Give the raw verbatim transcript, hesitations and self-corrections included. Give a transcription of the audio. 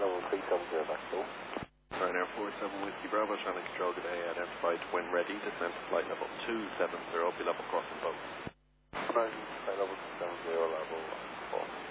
level three seven zero back four. Ryanair four seven Whiskey Bravo, trying to control today, identified when ready, descent to flight level two seven zero, be level crossing boat.